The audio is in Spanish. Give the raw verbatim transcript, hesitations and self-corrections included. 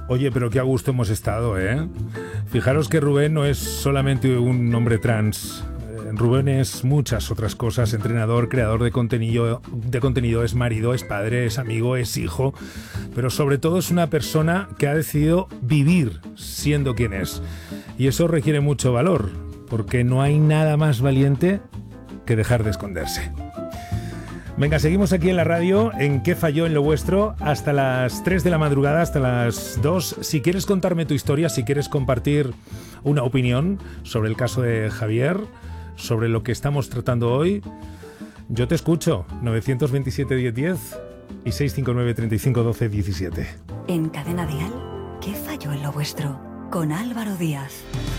Oye, pero qué a gusto hemos estado, ¿eh? Fijaros que Rubén no es solamente un hombre trans. Eh, Rubén es muchas otras cosas. Entrenador, creador de contenido, de contenido, es marido, es padre, es amigo, es hijo. Pero sobre todo es una persona que ha decidido vivir siendo quien es. Y eso requiere mucho valor, porque no hay nada más valiente que dejar de esconderse. Venga, seguimos aquí en la radio, en ¿Qué falló en lo vuestro? Hasta las tres de la madrugada, hasta las dos. Si quieres contarme tu historia, si quieres compartir una opinión sobre el caso de Javier, sobre lo que estamos tratando hoy, yo te escucho. nueve dos siete, diez diez y seis cinco nueve, treinta y cinco, doce, diecisiete. En Cadena Dial, ¿Qué falló en lo vuestro? Con Álvaro Díaz.